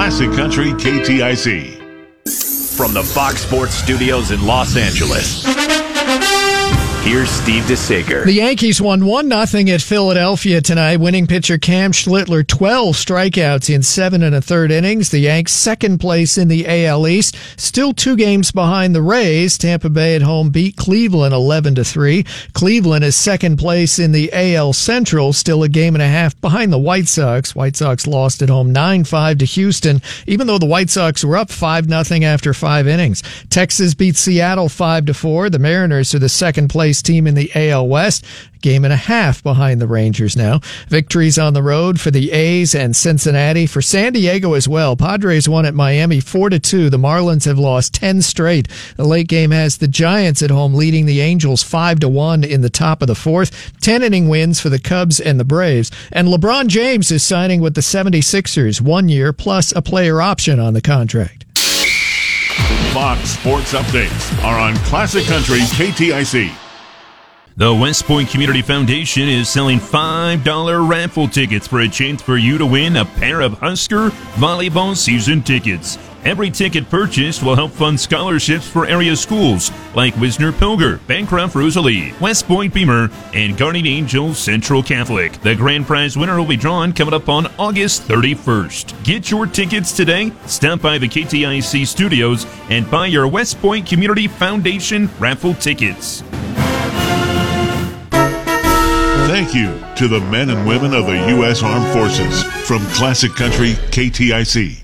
Classic Country KTIC. From the Fox Sports Studios in Los Angeles, here's Steve DeSager. The Yankees won 1-0 at Philadelphia tonight. Winning pitcher Cam Schlittler, 12 strikeouts in 7 1/3 innings. The Yanks second place in the AL East, still 2 games behind the Rays. Tampa Bay at home beat Cleveland 11-3. Cleveland is second place in the AL Central, still a game and a half behind the White Sox. White Sox lost at home 9-5 to Houston, even though the White Sox were up 5-0 after 5 innings. Texas beat Seattle 5-4. The Mariners are the second place team in the AL West, game and a half behind the Rangers now. Victories on the road for the A's and Cincinnati. For San Diego as well, Padres won at Miami 4-2. The Marlins have lost 10 straight. The late game has the Giants at home leading the Angels 5-1 in the top of the 4th. 10-inning wins for the Cubs and the Braves. And LeBron James is signing with the 76ers, 1 year plus a player option on the contract. Fox Sports Updates are on Classic Country KTIC. The West Point Community Foundation is selling $5 raffle tickets for a chance for you to win a pair of Husker volleyball season tickets. Every ticket purchased will help fund scholarships for area schools like Wisner-Pilger, Bancroft Rosalie, West Point Beamer, and Guardian Angels Central Catholic. The grand prize winner will be drawn coming up on August 31st. Get your tickets today. Stop by the KTIC studios and buy your West Point Community Foundation raffle tickets. Thank you to the men and women of the U.S. Armed Forces from Classic Country KTIC.